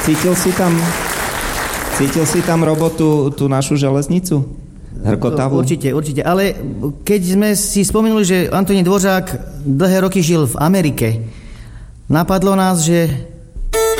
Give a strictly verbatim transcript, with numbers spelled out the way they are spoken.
Cítil si tam, cítil si tam robotu, tú našu železnicu? Hrkotavú? Určite, určite. Ale keď sme si spomenuli, že Antonín Dvořák dlhé roky žil v Amerike, napadlo nás, že